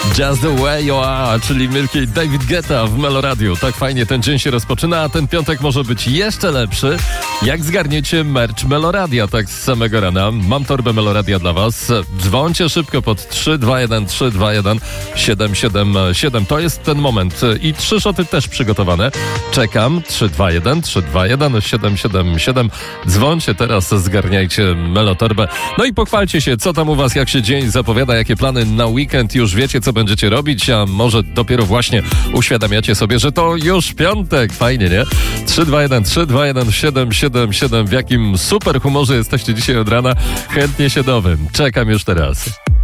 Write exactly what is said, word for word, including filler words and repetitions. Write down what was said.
Just the way you are, czyli Milky David Guetta w Meloradiu. Tak fajnie ten dzień się rozpoczyna, a ten piątek może być jeszcze lepszy, jak zgarniecie merch Meloradia tak z samego rana. Mam torbę Meloradia dla was. Dzwońcie szybko pod trzy dwa jeden trzy dwa jeden siedem siedem siedem. To jest ten moment. I trzy szoty też przygotowane. Czekam. trzy dwa jeden trzy dwa jeden siedem siedem siedem. Dzwońcie teraz, zgarniajcie Melotorbę. No i pochwalcie się, co tam u was, jak się dzień zapowiada, jakie plany na weekend. Już wiecie, co będziecie robić, a może dopiero właśnie uświadamiacie sobie, że to już piątek. Fajnie, nie? trzy dwa jeden trzy dwa jeden siedem siedem siedem. W jakim super humorze jesteście dzisiaj od rana? Chętnie się dowiem. Czekam już teraz.